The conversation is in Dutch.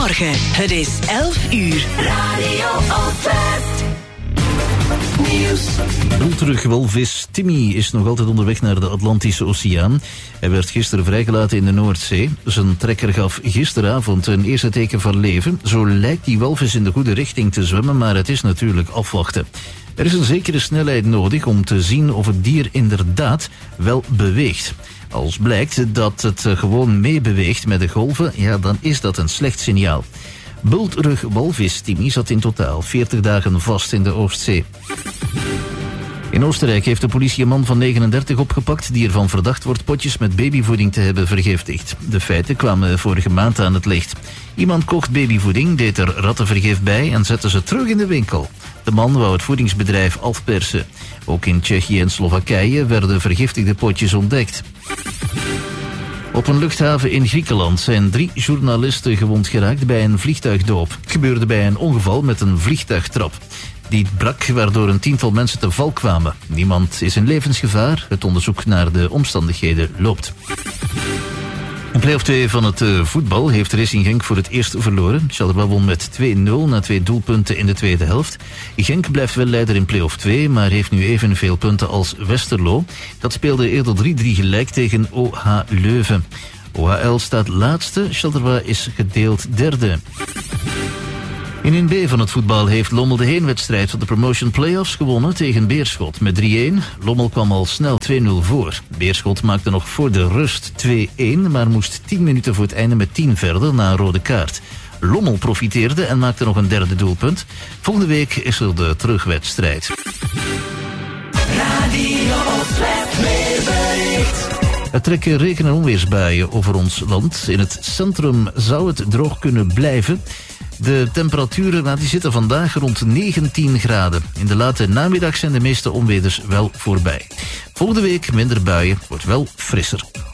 Goedemorgen, het is 11 uur. Radio Oost-West. Nieuws. Bultrugwalvis Timmy is nog altijd onderweg naar de Atlantische Oceaan. Hij werd gisteren vrijgelaten in de Noordzee. Zijn trekker gaf gisteravond een eerste teken van leven. Zo lijkt die walvis in de goede richting te zwemmen, maar het is natuurlijk afwachten. Er is een zekere snelheid nodig om te zien of het dier inderdaad wel beweegt. Als blijkt dat het gewoon meebeweegt met de golven, ja, dan is dat een slecht signaal. Bultrugwalvis Timmy zat in totaal 40 dagen vast in de Oostzee. In Oostenrijk heeft de politie een man van 39 opgepakt die ervan verdacht wordt potjes met babyvoeding te hebben vergiftigd. De feiten kwamen vorige maand aan het licht. Iemand kocht babyvoeding, deed er rattenvergif bij en zette ze terug in de winkel. De man wou het voedingsbedrijf afpersen. Ook in Tsjechië en Slowakije werden vergiftigde potjes ontdekt. Op een luchthaven in Griekenland zijn 3 journalisten gewond geraakt bij een vliegtuigdoop. Het gebeurde bij een ongeval met een vliegtuigtrap. Die brak, waardoor een 10-tal mensen te val kwamen. Niemand is in levensgevaar. Het onderzoek naar de omstandigheden loopt. In play-off 2 van het voetbal heeft Racing Genk voor het eerst verloren. Charleroi won met 2-0 na 2 doelpunten in de tweede helft. Genk blijft wel leider in play-off 2, maar heeft nu evenveel punten als Westerlo. Dat speelde eerder 3-3 gelijk tegen OH Leuven. OHL staat laatste, Charleroi is gedeeld derde. In 1B van het voetbal heeft Lommel de heenwedstrijd van de Promotion Playoffs gewonnen tegen Beerschot met 3-1. Lommel kwam al snel 2-0 voor. Beerschot maakte nog voor de rust 2-1, maar moest 10 minuten voor het einde met 10 verder na een rode kaart. Lommel profiteerde en maakte nog een derde doelpunt. Volgende week is er de terugwedstrijd. Radio Oost-West weerbericht. Er trekken regen- en onweersbuien over ons land. In het centrum zou het droog kunnen blijven. De temperaturen die zitten vandaag rond 19 graden. In de late namiddag zijn de meeste onweders wel voorbij. Volgende week minder buien, wordt wel frisser.